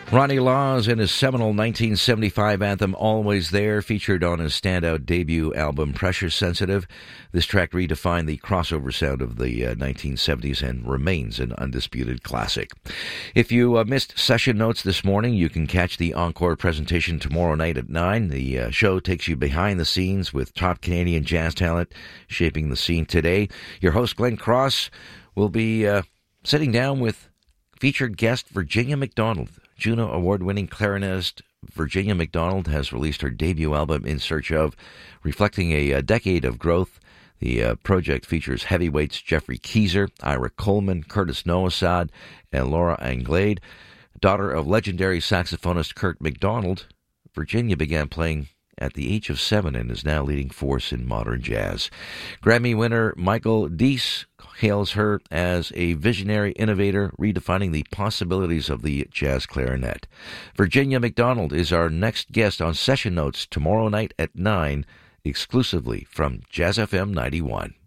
Ronnie Laws and his seminal 1975 anthem Always There, featured on his standout debut album Pressure Sensitive. This track redefined the crossover sound of the 1970s and remains an undisputed classic. If you missed session notes this morning, you can catch the encore presentation tomorrow night at 9. The show takes you behind the scenes with top Canadian jazz talent shaping the scene today. Your host, Glenn Cross, will be sitting down with featured guest Virginia McDonald. Juno Award-winning clarinetist Virginia McDonald has released her debut album, In Search Of, reflecting a decade of growth. The project features heavyweights Jeffrey Keezer, Ira Coleman, Curtis Noasad, and Laura Anglade. Daughter of legendary saxophonist Kurt McDonald, Virginia began playing at the age of 7 and is now leading force in modern jazz. Grammy winner Michael Deese hails her as a visionary innovator, redefining the possibilities of the jazz clarinet. Virginia McDonald is our next guest on Session Notes tomorrow night at 9, exclusively from Jazz FM 91.